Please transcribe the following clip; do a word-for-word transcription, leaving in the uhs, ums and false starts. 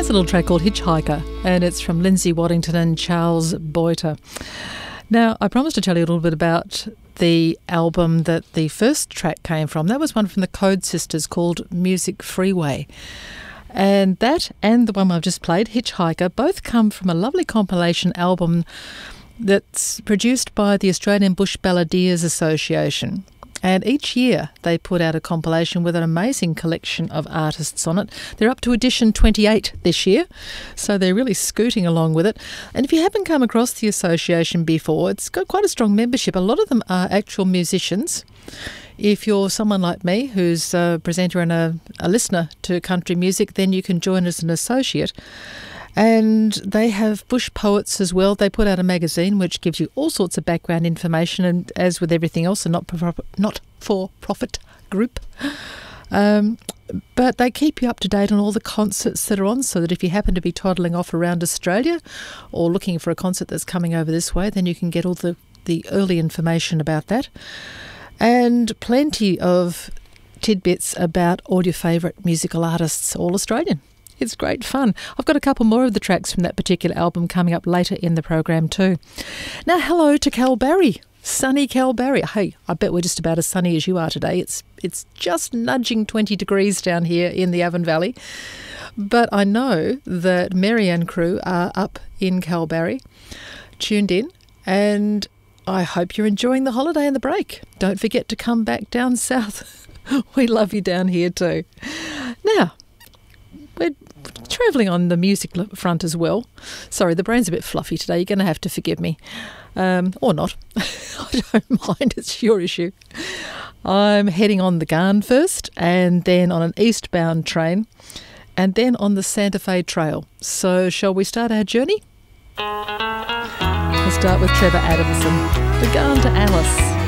a little track called Hitchhiker, and it's from Lindsay Waddington and Charles Boiter. Now, I promised to tell you a little bit about the album that the first track came from. That was one from the Code Sisters called Music Freeway. And that and the one I've just played, Hitchhiker, both come from a lovely compilation album that's produced by the Australian Bush Balladeers Association. And each year they put out a compilation with an amazing collection of artists on it. They're up to edition twenty-eight this year, so they're really scooting along with it. And if you haven't come across the association before, it's got quite a strong membership. A lot of them are actual musicians. If you're someone like me who's a presenter and a, a listener to country music, then you can join as an associate. And they have bush poets as well. They put out a magazine which gives you all sorts of background information, and as with everything else, a not-for-profit, not-for-profit group. Um, but they keep you up to date on all the concerts that are on, so that if you happen to be toddling off around Australia or looking for a concert that's coming over this way, then you can get all the, the early information about that. And plenty of tidbits about all your favourite musical artists, all Australian. It's great fun. I've got a couple more of the tracks from that particular album coming up later in the program too. Now, hello to Cal Barry, sunny Cal Barry. Hey, I bet we're just about as sunny as you are today. It's it's just nudging twenty degrees down here in the Avon Valley. But I know that Marianne crew are up in Cal Barry, tuned in, and I hope you're enjoying the holiday and the break. Don't forget to come back down south. We love you down here too. Now, we're travelling on the music front as well. Sorry, the brain's a bit fluffy today. You're going to have to forgive me. Um, or not. I don't mind. It's your issue. I'm heading on the Garn first, and then on an eastbound train, and then on the Santa Fe Trail. So shall we start our journey? We'll start with Trevor Adamson. The Garn to Alice.